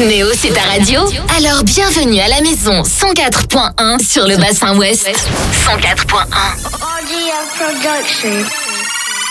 Néo, c'est ta radio? Alors bienvenue à la maison 104.1 sur le bassin ouest. 104.1. RGF Production.